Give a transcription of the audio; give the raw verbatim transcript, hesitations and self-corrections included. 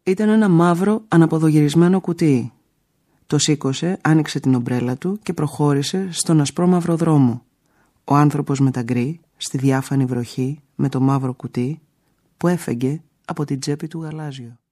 Ήταν ένα μαύρο αναποδογυρισμένο κουτί. Το σήκωσε, άνοιξε την ομπρέλα του και προχώρησε στον ασπρόμαυρο δρόμο. Ο άνθρωπος με τα γκρι, στη διάφανη βροχή, με το μαύρο κουτί, που έφεγε από την τσέπη του γαλάζιο.